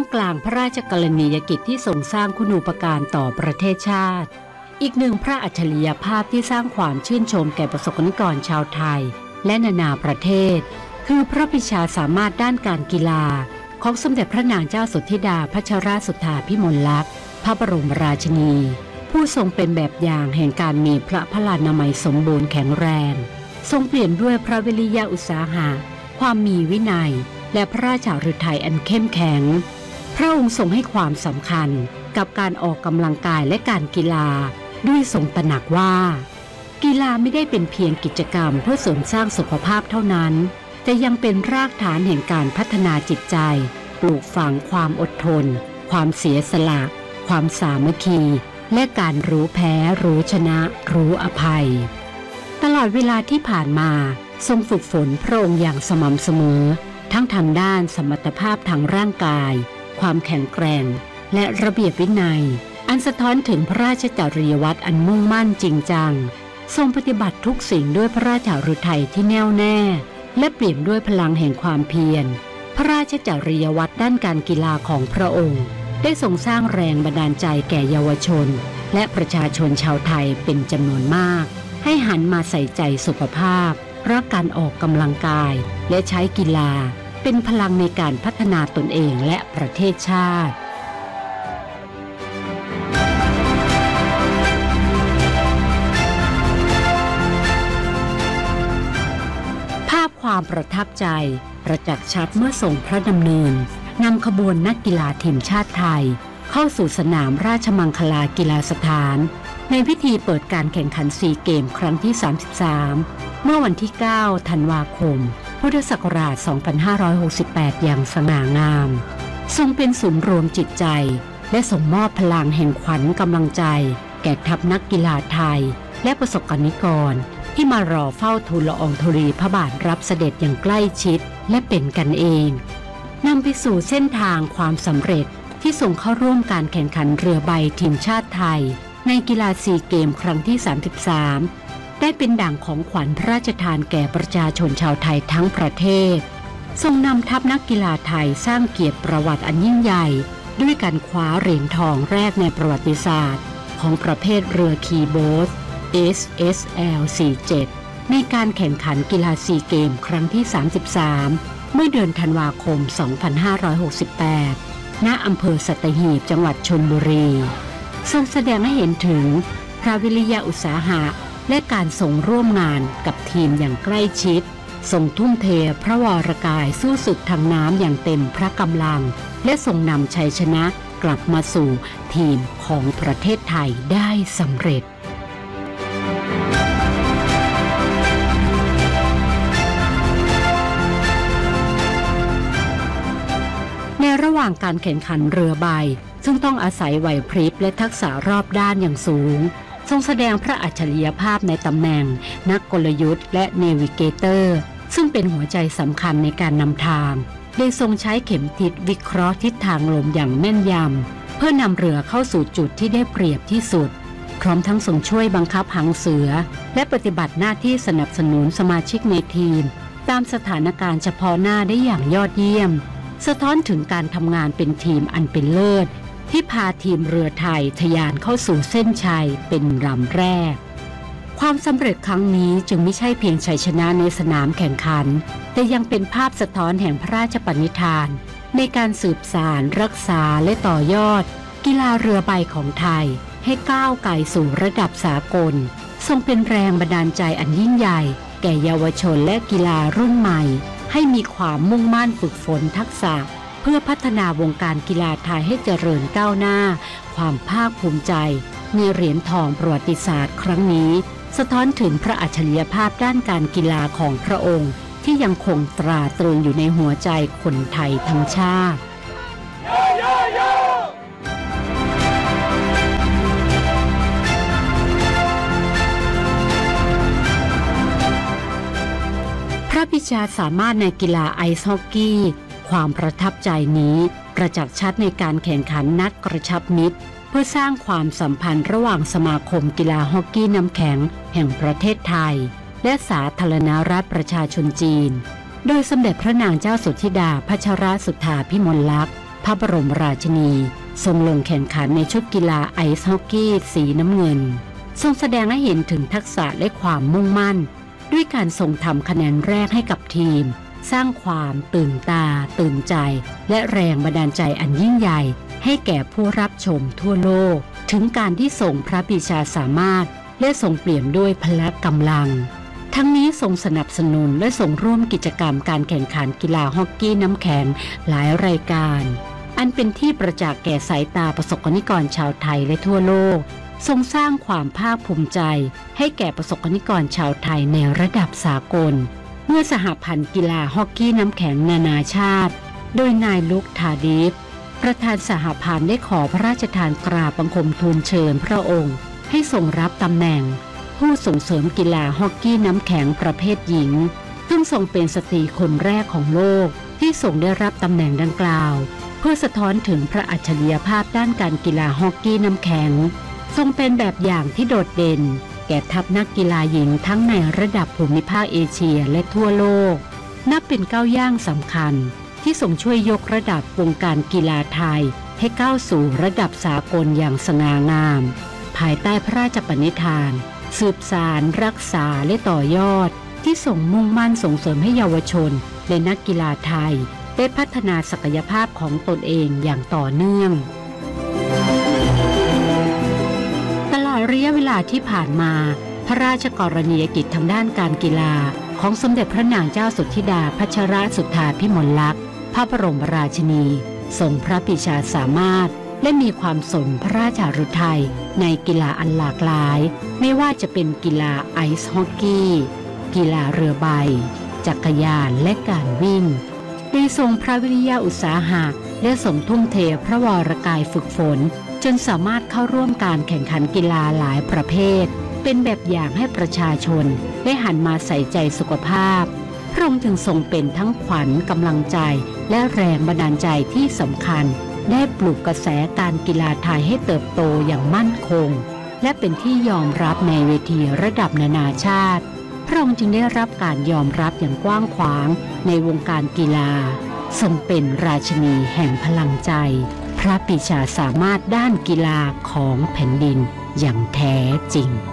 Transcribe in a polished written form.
กลางพระราชกรณียกิจที่ทรงสร้างคุณูปการต่อประเทศชาติอีกหนึ่งพระอัจฉริยภาพที่สร้างความชื่นชมแก่ประสบนิกรชาวไทยและนานาประเทศคือพระปรีชาสามารถด้านการกีฬาของสมเด็จพระนางเจ้าสุทธิดาพัชรสุทธาภิมลลักษณ์พระบรมราชินีผู้ทรงเป็นแบบอย่างแห่งการมีพระพลานามัยสมบูรณ์แข็งแรงทรงเปลี่ยนด้วยพระวิริยะอุตสาหะความมีวินัยและพระราชฤทัยอันเข้มแข็งพระองค์ทรงให้ความสำคัญกับการออกกำลังกายและการกีฬาด้วยทรงตระหนักว่ากีฬาไม่ได้เป็นเพียงกิจกรรมเพื่อเสริมสร้างสุขภาพเท่านั้นแต่ยังเป็นรากฐานแห่งการพัฒนาจิตใจปลูกฝังความอดทนความเสียสละความสามัคคีและการรู้แพ้รู้ชนะรู้อภัยตลอดเวลาที่ผ่านมาทรงฝึกฝนพระองค์อย่างสม่ำเสมอทั้งทางด้านสมรรถภาพทางร่างกายความแข็งแกร่งและระเบียบวินัยอันสะท้อนถึงพระราชจริยวัตรอันมุ่งมั่นจริงจังทรงปฏิบัติทุกสิ่งด้วยพระราชฤทัยที่แน่วแน่และเปี่ยมด้วยพลังแห่งความเพียรพระราชจริยวัตรด้านการกีฬาของพระองค์ได้ทรงสร้างแรงบันดาลใจแก่เยาวชนและประชาชนชาวไทยเป็นจำนวนมากให้หันมาใส่ใจสุขภาพรักการออกกำลังกายและใช้กีฬาเป็นพลังในการพัฒนาตนเองและประเทศชาติภาพความประทับใจประจักษ์ชัดเมื่อทรงพระดำเนินนำขบวนนักกีฬาทีมชาติไทยเข้าสู่สนามราชมังคลากีฬาสถานในพิธีเปิดการแข่งขันซีเกมครั้งที่ 33 เมื่อวันที่ 9 ธันวาคม พุทธศักราช 2568 อย่างสง่างามทรงเป็นศูนย์รวมจิตใจและส่งมอบพลังแห่งขวัญกำลังใจแก่ทัพนักกีฬาไทยและประสบกนิกรที่มารอเฝ้าทูลละอองธุลีพระบาทรับเสด็จอย่างใกล้ชิดและเป็นกันเองนำไปสู่เส้นทางความสำเร็จที่ส่งเข้าร่วมการแข่งขันเรือใบทีมชาติไทยในกีฬาซีเกมครั้งที่ 33 ได้เป็นด่างของขวัญพระราชทานแก่ประชาชนชาวไทยทั้งประเทศทรงนำทัพนักกีฬาไทยสร้างเกียรติประวัติอันยิ่งใหญ่ด้วยการคว้าเหรียญทองแรกในประวัติศาสตร์ของประเภทเรือคีโบ๊ท SSL 47ในการแข่งขันกีฬาซีเกมครั้งที่ 33 เมื่อเดือนธันวาคม 2568 ณ อำเภอสัตหีบจังหวัดชลบุรีทรงแสดงให้เห็นถึงพระวิริยะอุตสาหะและการทรงร่วมงานกับทีมอย่างใกล้ชิดทรงทุ่มเทพระวรกายสู้ศึกทางน้ำอย่างเต็มพระกำลังและทรงนำชัยชนะกลับมาสู่ทีมของประเทศไทยได้สำเร็จในระหว่างการแข่งขันเรือใบซึ่งต้องอาศัยไหวพริบและทักษะรอบด้านอย่างสูงทรงแสดงพระอัจฉริยภาพในตำแหน่งนักกลยุทธ์และเนวิเกเตอร์ซึ่งเป็นหัวใจสำคัญในการนำทางได้ทรงใช้เข็มทิศวิเคราะห์ทิศทางลมอย่างแม่นยำเพื่อนำเรือเข้าสู่จุดที่ได้เปรียบที่สุดพร้อมทั้งทรงช่วยบังคับหางเสือและปฏิบัติหน้าที่สนับสนุนสมาชิกในทีมตามสถานการณ์เฉพาะหน้าได้อย่างยอดเยี่ยมสะท้อนถึงการทำงานเป็นทีมอันเป็นเลิศที่พาทีมเรือไทยทะยานเข้าสู่เส้นชัยเป็นลำแรกความสำเร็จครั้งนี้จึงไม่ใช่เพียงชัยชนะในสนามแข่งขันแต่ยังเป็นภาพสะท้อนแห่งพระราชปณิธานในการสืบสานรักษาและต่อยอดกีฬาเรือใบของไทยให้ก้าวไกลสู่ระดับสากลทรงเป็นแรงบันดาลใจอันยิ่งใหญ่แก่เยาวชนและกีฬารุ่นใหม่ให้มีความมุ่งมั่นฝึกฝนทักษะเพื่อพัฒนาวงการกีฬาไทยให้เจริญก้าวหน้าความภาคภูมิใจในเหรียญทองประวัติศาสตร์ครั้งนี้สะท้อนถึงพระอัจฉริยภาพด้านการกีฬาของพระองค์ที่ยังคงตราตรึงอยู่ในหัวใจคนไทยทั้งชาติพระปรีชาสามารถในกีฬาไอซ์ฮอกกี้ความประทับใจนี้ประจักษ์ชัดในการแข่งขันนัดกระชับมิตรเพื่อสร้างความสัมพันธ์ระหว่างสมาคมกีฬาฮอกกี้น้ำแข็งแห่งประเทศไทยและสาธารณรัฐประชาชนจีนโดยสมเด็จพระนางเจ้าสุทธิดาพัชรสุทธาภิมลลักษณ์พระบรมราชินีทรงลงแข่งขันในชุดกีฬาไอซ์ฮอกกี้สีน้ำเงินทรงแสดงให้เห็นถึงทักษะและความมุ่งมั่นด้วยการทรงทำคะแนนแรกให้กับทีมสร้างความตื่นตาตื่นใจและแรงบันดาลใจอันยิ่งใหญ่ให้แก่ผู้รับชมทั่วโลกถึงการที่ทรงพระปรีชาสามารถและทรงเปลี่ยนด้วยพละกำลังทั้งนี้ทรงสนับสนุนและทรงร่วมกิจกรรมการแข่งขันกีฬาฮอกกี้น้ำแข็งหลายรายการอันเป็นที่ประจักษ์แก่สายตาประสบกนิกรชาวไทยและทั่วโลกทรงสร้างความภาคภูมิใจให้แก่ประสบกนิกรชาวไทยในระดับสากลเมื่อสหพันธ์กีฬาฮอกกี้น้ำแข็งนานาชาติโดยนายลุคทาดิฟประธานสหพันธ์ได้ขอพระราชทานกราบบังคมทูลเชิญพระองค์ให้ทรงรับตำแหน่งผู้ส่งเสริมกีฬาฮอกกี้น้ำแข็งประเภทหญิงซึ่งทรงเป็นสตรีคนแรกของโลกที่ทรงได้รับตำแหน่งดังกล่าวเพื่อสะท้อนถึงพระอัจฉริยภาพด้านการกีฬาฮอกกี้น้ำแข็งทรงเป็นแบบอย่างที่โดดเด่นแก่ทัพนักกีฬาหญิงทั้งในระดับภูมิภาคเอเชียและทั่วโลกนับเป็นก้าวย่างสำคัญที่ทรงช่วยยกระดับวงการกีฬาไทยให้ก้าวสู่ระดับสากลอย่างสง่างามภายใต้พระราชปณิธานสืบสานรักษาและต่อยอดที่ทรงมุ่งมั่นส่งเสริมให้เยาวชนและนักกีฬาไทยได้พัฒนาศักยภาพของตนเองอย่างต่อเนื่องตลอดระยะเวลาที่ผ่านมาพระราชกรณียกิจทางด้านการกีฬาของสมเด็จพระนางเจ้าสุทธิดาพัชรสุทธาภิมลลักษณ์พระบรมราชินีทรงพระปรีชาสามารถและมีความสนพระราชฤทัยในกีฬาอันหลากหลายไม่ว่าจะเป็นกีฬาไอซ์ฮอกกี้กีฬาเรือใบจักรยานและการวิ่งได้ทรงพระวิริยะอุตสาหะและทรงทุ่มเทพระวรกายฝึกฝนจนสามารถเข้าร่วมการแข่งขันกีฬาหลายประเภทเป็นแบบอย่างให้ประชาชนได้หันมาใส่ใจสุขภาพพระองค์จึงทรงเป็นทั้งขวัญกำลังใจและแรงบันดาลใจที่สำคัญได้ปลุกกระแสการกีฬาไทยให้เติบโตอย่างมั่นคงและเป็นที่ยอมรับในเวทีระดับนานาชาติพระองค์จึงได้รับการยอมรับอย่างกว้างขวางในวงการกีฬาทรงเป็นราชินีแห่งพลังใจพระปรีชาสามารถด้านกีฬาของแผ่นดินอย่างแท้จริง